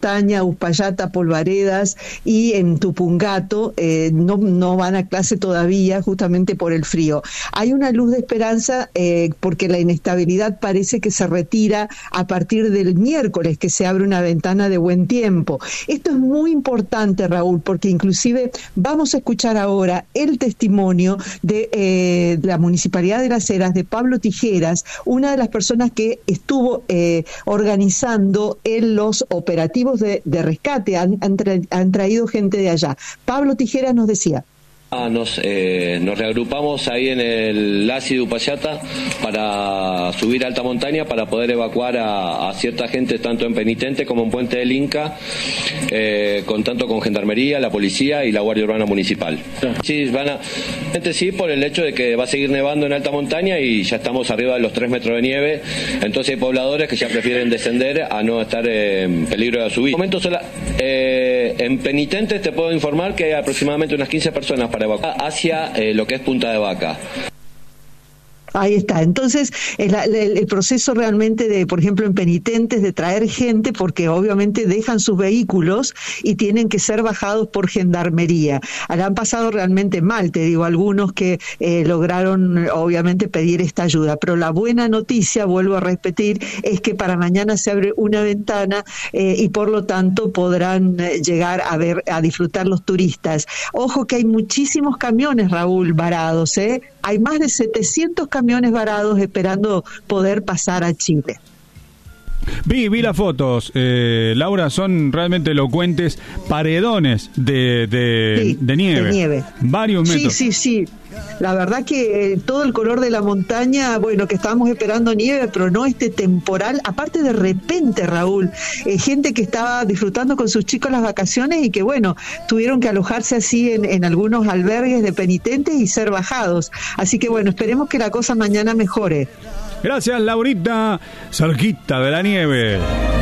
montaña, Uspallata, Polvaredas y en Tupungato, no van a clase todavía justamente por el frío. Hay una luz de esperanza porque la inestabilidad parece que se retira a partir del miércoles, que se abre una ventana de buen tiempo. Esto es muy importante, Raúl, porque inclusive vamos a escuchar ahora el testimonio de la Municipalidad de Las Heras, de Pablo Tijeras, una de las personas que estuvo organizando en los operativos de rescate, han traído gente de allá. Pablo Tijeras nos decía. Nos reagrupamos ahí en el Laci de Uspallata para subir a alta montaña para poder evacuar a cierta gente tanto en Penitente como en Puente del Inca, tanto con Gendarmería, la Policía y la Guardia Urbana Municipal. Sí, sí, por el hecho de que va a seguir nevando en alta montaña y ya estamos arriba de los 3 metros de nieve, entonces hay pobladores que ya prefieren descender a no estar en peligro de subir. En Penitentes te puedo informar que hay aproximadamente unas 15 personas para evacuar hacia lo que es Punta de Vaca. Ahí está. Entonces, el proceso realmente de, por ejemplo, en Penitentes, de traer gente, porque obviamente dejan sus vehículos y tienen que ser bajados por Gendarmería. La han pasado realmente mal, te digo, algunos que lograron, obviamente, pedir esta ayuda. Pero la buena noticia, vuelvo a repetir, es que para mañana se abre una ventana y por lo tanto podrán llegar a disfrutar los turistas. Ojo que hay muchísimos camiones, Raúl, varados, Hay más de 700 camiones varados esperando poder pasar a Chile. Vi las fotos, Laura, son realmente elocuentes, paredones de nieve. Varios metros. Sí. La verdad que todo el color de la montaña, bueno, que estábamos esperando nieve, pero no este temporal, aparte de repente, Raúl, gente que estaba disfrutando con sus chicos las vacaciones y que, bueno, tuvieron que alojarse así en algunos albergues de penitentes y ser bajados. Así que, bueno, esperemos que la cosa mañana mejore. Gracias, Laurita, cerquita de la nieve.